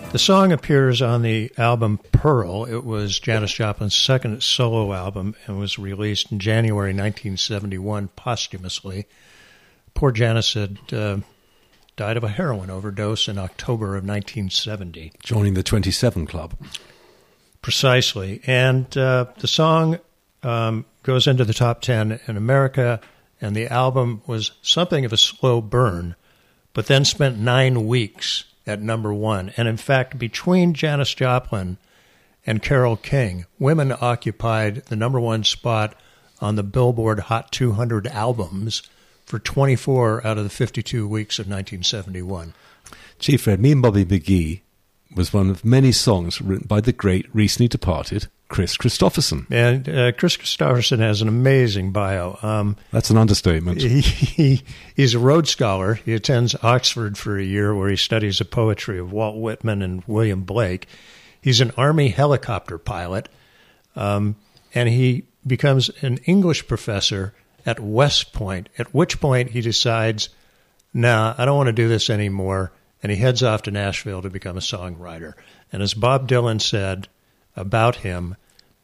The song appears on the album Pearl. It was Janis Joplin's second solo album and was released in January 1971 posthumously. Poor Janis had died of a heroin overdose in October of 1970. Joining the 27 Club. Precisely. And the song goes into the top 10 in America, and the album was something of a slow burn, but then spent 9 weeks at number one. And in fact, between Janis Joplin and Carole King, women occupied the number one spot on the Billboard Hot 200 albums for 24 out of the 52 weeks of 1971. Chief Fred, Me and Bobby McGee was one of many songs written by the great, recently departed Chris Christopherson. And Chris Christopherson has an amazing bio. That's an understatement. He's a Rhodes Scholar. He attends Oxford for a year where he studies the poetry of Walt Whitman and William Blake. He's an Army helicopter pilot, and he becomes an English professor at West Point, at which point he decides, nah, I don't want to do this anymore, and he heads off to Nashville to become a songwriter. And as Bob Dylan said about him,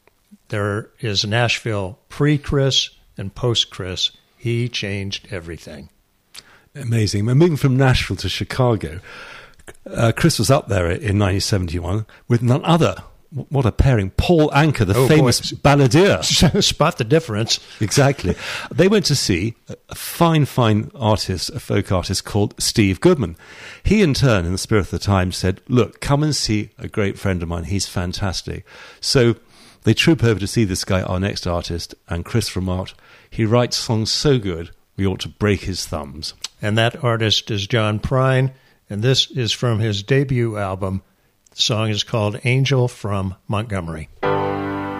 there is Nashville pre-Chris and post-Chris. He changed everything. Amazing. And moving from Nashville to Chicago, Chris was up there in 1971 with none other. What a pairing. Paul Anka, the famous balladeer. Spot the difference. Exactly. They went to see a fine artist, a folk artist called Steve Goodman. He, in turn, in the spirit of the time, said, look, come and see a great friend of mine. He's fantastic. So they troop over to see this guy, our next artist, and Chris remarked, he writes songs so good, we ought to break his thumbs. And that artist is John Prine, and this is from his debut album. The song is called Angel from Montgomery.